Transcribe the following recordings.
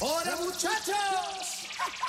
¡Hola, muchachos!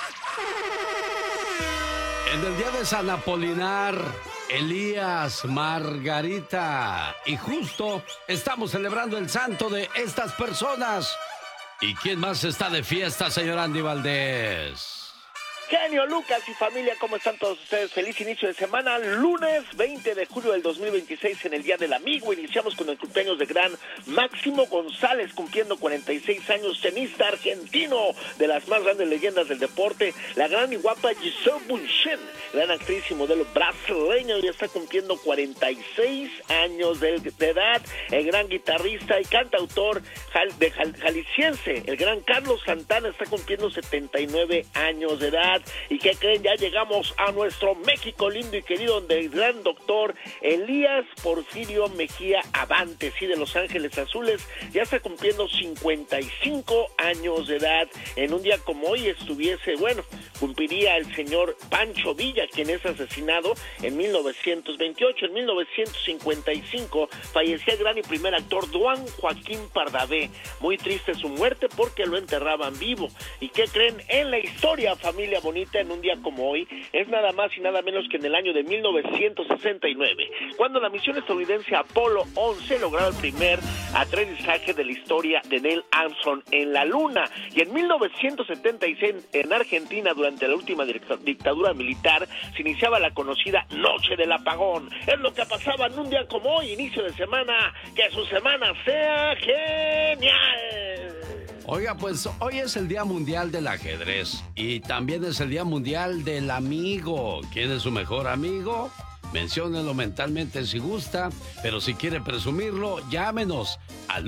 En el día de San Apolinar, Elías, Margarita, y justo estamos celebrando el santo de estas personas. ¿Y quién más está de fiesta, señor Andy Valdés? Genio Lucas y familia, ¿cómo están todos ustedes? Feliz inicio de semana, lunes 20 de julio del 2026, en el Día del Amigo. Iniciamos con el cumpleaños de gran Máximo González, cumpliendo 46 años, tenista argentino, de las más grandes leyendas del deporte. La gran y guapa Giselle Bündchen, gran actriz y modelo brasileña, ya está cumpliendo 46 años de edad. El gran guitarrista y cantautor jalisciense, el gran Carlos Santana, está cumpliendo 79 años de edad. ¿Y qué creen? Ya llegamos a nuestro México lindo y querido, donde el gran doctor Elías Porfirio Mejía Abante, sí, de Los Ángeles Azules, ya está cumpliendo 55 años de edad. En un día como hoy cumpliría el señor Pancho Villa, quien es asesinado en 1928. En 1955 fallecía el gran y primer actor Don Joaquín Pardavé. Muy triste su muerte porque lo enterraban vivo. ¿Y qué creen? En la historia, familia bonita, en un día como hoy, es nada más y nada menos que en el año de 1969, cuando la misión estadounidense Apolo 11 lograba el primer aterrizaje de la historia de Neil Armstrong en la Luna. Y en 1976, en Argentina, durante la última dictadura militar, se iniciaba la conocida Noche del Apagón. Es lo que pasaba en un día como hoy, inicio de semana. Que su semana sea genial. Oiga, pues hoy es el Día Mundial del Ajedrez y también es el Día Mundial del Amigo. ¿Quién es su mejor amigo? Menciónelo mentalmente si gusta, pero si quiere presumirlo, llámenos al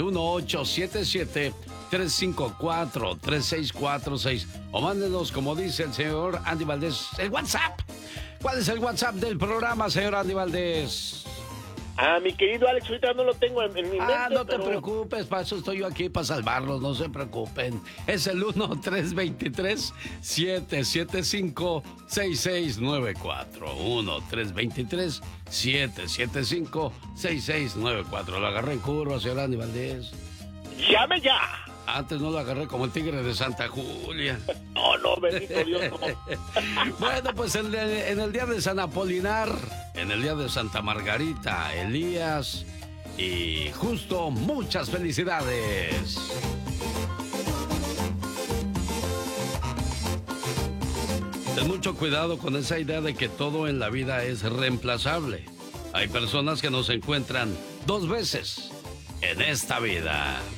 1877-354-3646 o mándenos, como dice el señor Andy Valdés, el WhatsApp. ¿Cuál es el WhatsApp del programa, señor Andy Valdés? Mi querido Alex, ahorita no lo tengo en mi mente. No te preocupes, para eso estoy yo aquí, para salvarlos, no se preocupen. Es el 1-323-775-6694. 1-323-775-6694. Lo agarré en curva, señor Andy Valdés. ¡Llame ya! Antes no lo agarré como el tigre de Santa Julia. No, bendito Dios, no. Bueno, pues en el día de San Apolinar, en el día de Santa Margarita, Elías, y justo muchas felicidades. Ten mucho cuidado con esa idea de que todo en la vida es reemplazable. Hay personas que nos encuentran 2 veces en esta vida.